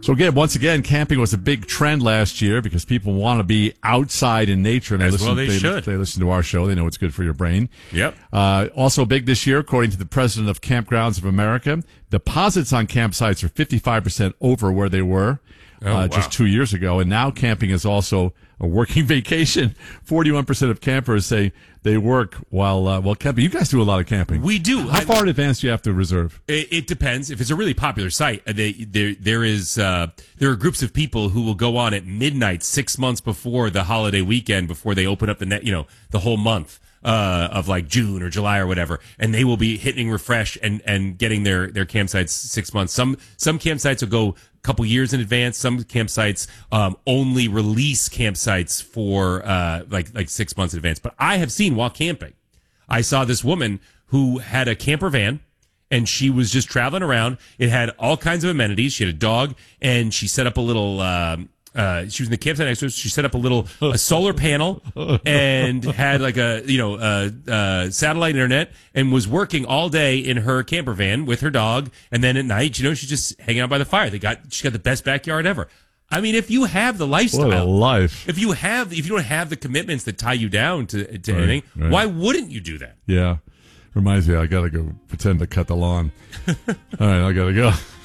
So again, once again, camping was a big trend last year because people want to be outside in nature. And They should. They listen to our show. They know it's good for your brain. Yep. Also big this year, according to the president of Campgrounds of America, deposits on campsites are 55% over where they were just 2 years ago. And now camping is also a working vacation. 41% of campers say they work while camping. You guys do a lot of camping. We do. How far in advance do you have to reserve? It depends. If it's a really popular site, there are groups of people who will go on at midnight 6 months before the holiday weekend, before they open up the whole month of like June or July or whatever, and they will be hitting refresh and getting their campsites 6 months. Some campsites will go couple years in advance. Some campsites only release campsites for like 6 months in advance. But I have seen while camping, I saw this woman who had a camper van and she was just traveling around. It had all kinds of amenities. She had a dog and she set up a little she was in the campsite next to us. She set up a solar panel and had like a satellite internet and was working all day in her camper van with her dog. And then at night, she's just hanging out by the fire. She got the best backyard ever. I mean, if you have the lifestyle, what a life. If you don't have the commitments that tie you down to anything, right. Why wouldn't you do that? Yeah. Reminds me, I got to go pretend to cut the lawn. All right, I got to go.